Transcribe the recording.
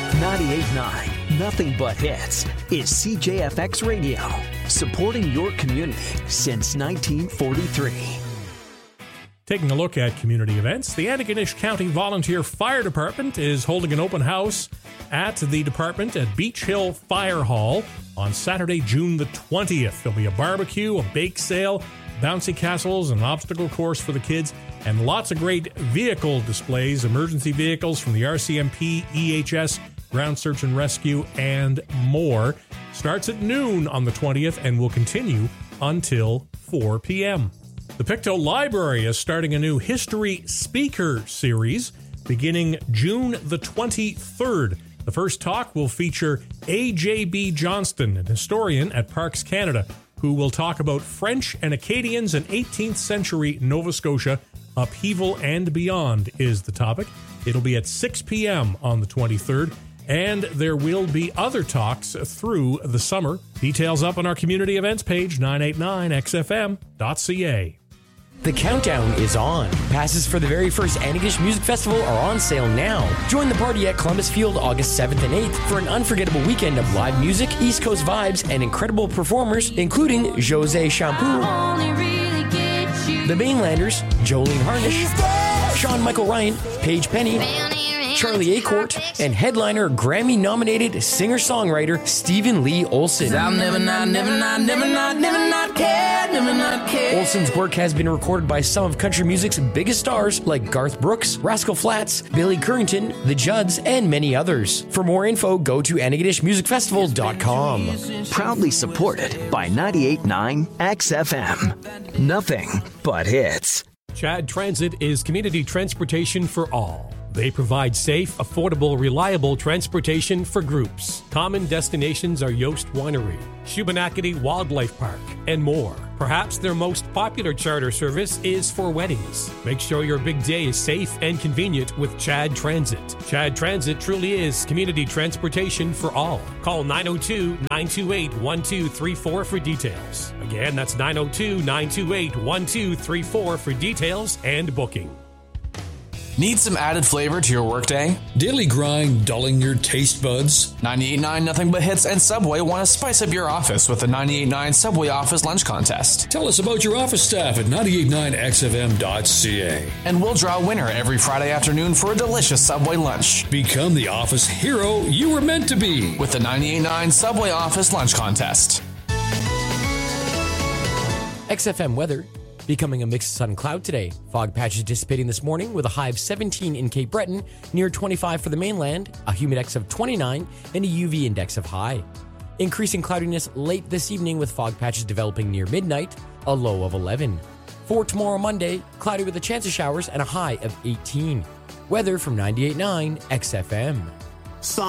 98.9 Nothing But Hits is CJFX Radio, supporting your community since 1943. Taking a look at community events, the Antigonish County Volunteer Fire Department is holding an open house at the department at Beach Hill Fire Hall on Saturday, June the 20th. There'll be a barbecue, a bake sale, bouncy castles, an obstacle course for the kids, and lots of great vehicle displays, emergency vehicles from the RCMP, EHS, Ground Search and Rescue, and more. Starts at noon on the 20th and will continue until 4 p.m. The Pictou Library is starting a new History Speaker series beginning June the 23rd. The first talk will feature A.J.B. Johnston, an historian at Parks Canada, who will talk about French and Acadians in 18th century Nova Scotia. Upheaval and beyond is the topic. It'll be at 6 p.m. on the 23rd, and there will be other talks through the summer. Details up on our community events page, 989xfm.ca. The countdown is on. Passes for the very first Antigonish Music Festival are on sale now. Join the party at Columbus Field August 7th and 8th for an unforgettable weekend of live music, East Coast vibes, and incredible performers, including José Shampoo, The Mainlanders, Jolene Harnish, Sean Michael Ryan, Paige Penny, Charlie Acourt, and headliner Grammy-nominated singer-songwriter Stephen Lee Olsen. Olsen's work has been recorded by some of country music's biggest stars like Garth Brooks, Rascal Flatts, Billy Currington, The Judds, and many others. For more info, go to AntigonishMusicFestival.com. Proudly supported by 98.9 XFM. Nothing but hits. Chad Transit is community transportation for all. They provide safe, affordable, reliable transportation for groups. Common destinations are Yost Winery, Shubenacadie Wildlife Park, and more. Perhaps their most popular charter service is for weddings. Make sure your big day is safe and convenient with Chad Transit. Chad Transit truly is community transportation for all. Call 902-928-1234 for details. Again, that's 902-928-1234 for details and booking. Need some added flavor to your workday? Daily grind dulling your taste buds? 98.9 Nothing But Hits and Subway want to spice up your office with the 98.9 Subway Office Lunch Contest. Tell us about your office staff at 989xfm.ca. And we'll draw a winner every Friday afternoon for a delicious Subway lunch. Become the office hero you were meant to be with the 98.9 Subway Office Lunch Contest. XFM weather. Becoming a mix of sun and cloud today. Fog patches dissipating this morning with a high of 17 in Cape Breton, near 25 for the mainland, a humidex of 29, and a UV index of high. Increasing cloudiness late this evening with fog patches developing near midnight, a low of 11. For tomorrow Monday, cloudy with a chance of showers and a high of 18. Weather from 98.9 XFM.